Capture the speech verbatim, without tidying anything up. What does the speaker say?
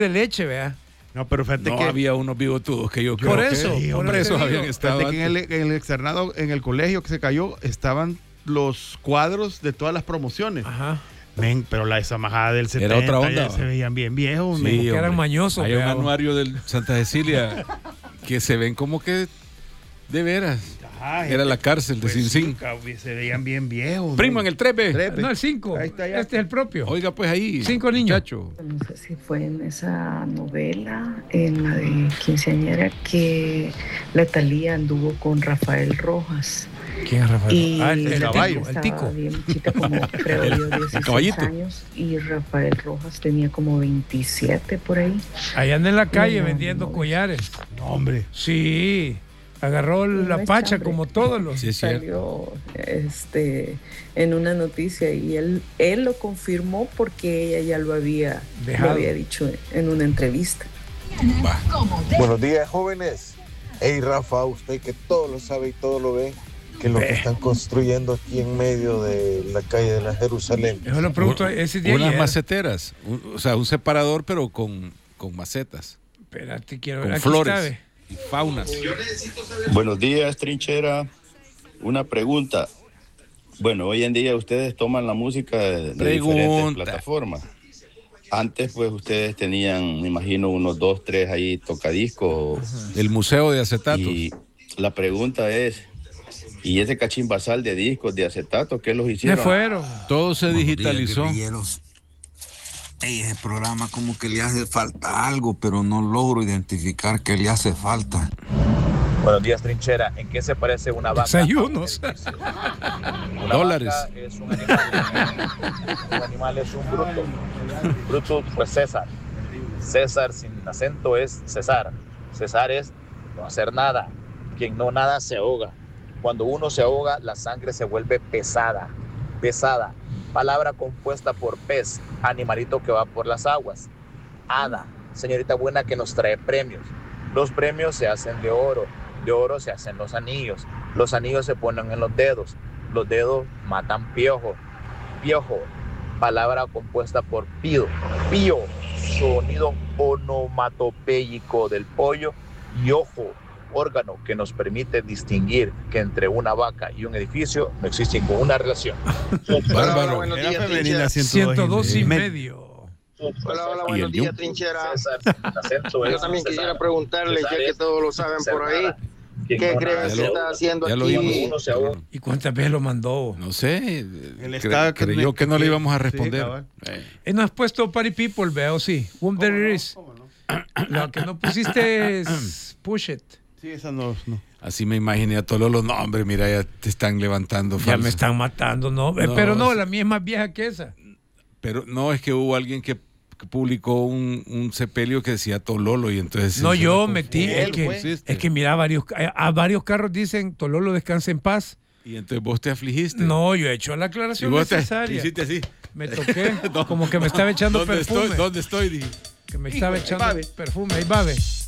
de leche, vea. No, pero fíjate no que había unos bigotudos que yo Por creo eso, que por presos eso habían digo. estado Fíjate que en el, antes. en el externado, en el colegio que se cayó, estaban los cuadros de todas las promociones. Ajá. Men, pero la esa majada del setenta Era otra onda, ya ¿va? se veían bien viejos. Sí, men. Que eran hombre. mañosos. Hay un vea. anuario del Santa Cecilia que se ven como que de veras. Ajá, Era la cárcel de pues Sin sí, Sin. cabrón, se veían bien viejos. Primo en men. el trepe. Trepe. No, el cinco. Ahí está ya. Este es el propio. Oiga, pues ahí. Cinco niños. Muchacho. No sé si fue en esa novela, en la de Quinceañera, que la Thalía anduvo con Rafael Rojas. ¿Quién es Rafael? Y Ah, el, el caballo. tico. El estaba tico. bien chica, como creo yo, dieciséis caballito. años, y Rafael Rojas tenía como veintisiete por ahí. Allá anda en la calle No, vendiendo no. collares. No, hombre. Sí. Agarró la es pacha chambre. como todos los. Sí, es cierto. Salió este, en una noticia y él, él lo confirmó porque ella ya lo había, Dejado. lo había dicho en una entrevista. Va. Buenos días, jóvenes. Hey, Rafa, usted que todo lo sabe y todo lo ve, que lo que están construyendo aquí en medio de la calle de la Jerusalén. Eso lo pregunto ese día. Unas ayer. maceteras. Un- o sea, un separador, pero con, con macetas. Espérate, quiero ver. Con Aquí flores. está, ve. Y faunas. Buenos días, Trinchera. Una pregunta. Bueno, hoy en día ustedes toman la música de, de diferentes Pregunta. plataformas. Antes, pues, ustedes tenían, me imagino, unos dos, tres ahí tocadiscos. El museo de acetatos. Y la pregunta es, ¿y ese cachín basal de discos de acetato, qué los Se hicieron? fueron. Todo se Buenos días, digitalizó. guerrilleros. Ey, ese programa como que le hace falta algo, pero no logro identificar qué le hace falta. Buenos días, Trinchera. ¿En qué se parece una vaca? Desayunos. Una Dólares. vaca es un animal, un animal es un bruto. Bruto, pues César. César sin acento es César. César es no hacer nada. Quien no nada se ahoga. Cuando uno se ahoga, la sangre se vuelve pesada. Pesada. Palabra compuesta por pez, animalito que va por las aguas. Hada, señorita buena que nos trae premios. Los premios se hacen de oro. De oro se hacen los anillos. Los anillos se ponen en los dedos. Los dedos matan piojo. Piojo, palabra compuesta por pío. Pío, sonido onomatopéyico del pollo. Y ojo, órgano que nos permite distinguir que entre una vaca y un edificio no existe ninguna relación. Bárbaro. buenos Era días, femenina, Trinchera. ciento dos y medio. medio. Hola, hola, Y buenos el días, yum. Trinchera. César, sin acento es Yo también César. quisiera preguntarles, ya César que es todos lo saben ser por ahí, nada. Quien ¿qué no creen nada que se está ahoga. haciendo Ya lo aquí? vimos. Uno se ahoga. ¿Y cuántas veces lo mandó? No sé. Él cre- estaba que creyó me- que no le que- íbamos a sí, responder. cabal. Eh, Él no has puesto Party People, veo, sí. Whom there is. Lo que no pusiste es Push It. Sí, esa no. no. Así me imaginé a todos los nombres. Mira, ya te están levantando. Ya falsos. me están matando, ¿no? Eh, No, Pero no, sí. la mía es más vieja que esa. Pero no, es que hubo alguien que, que publicó un, un sepelio que decía Tololo y entonces... No, se yo me metí. confundió. Es que, Pusiste. es que mira, varios, a, a varios carros dicen Tololo descanse en paz. Y entonces vos te afligiste. No, yo he hecho la Y aclaración vos te necesaria. hiciste así. Me toqué, No, como que me estaba echando ¿Dónde perfume. estoy? ¿Dónde estoy? Dije. Que me estaba Hijo, ahí echando va, ve. perfume. Ahí va, ve.